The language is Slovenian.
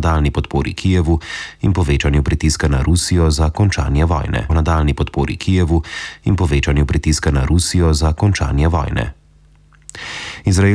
nadaljnji podpori Kijevu in povečanju pritiska na Rusijo za končanje vojne. O nadaljnji podpori Kijevu in povečanju pritiska na Rusijo za končanje vojne.